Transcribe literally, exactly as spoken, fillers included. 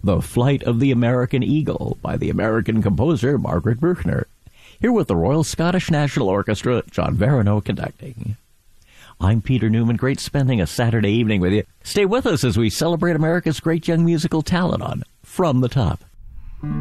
The Flight of the American Eagle by the American composer Margaret Bruckner. Here with the Royal Scottish National Orchestra, John Varano conducting. I'm Peter Newman. Great spending a Saturday evening with you. Stay with us as we celebrate America's great young musical talent on From the Top.